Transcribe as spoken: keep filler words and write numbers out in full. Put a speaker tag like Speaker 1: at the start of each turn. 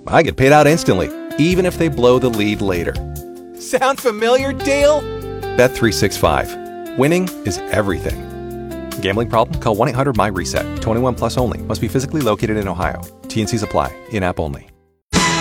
Speaker 1: I get paid out instantly, even if they blow the lead later. Sound familiar, Dale? Bet three sixty-five. Winning is everything. Gambling problem? Call one eight hundred M Y RESET. twenty-one plus only. Must be physically located in Ohio. T N Cs apply. In-app only.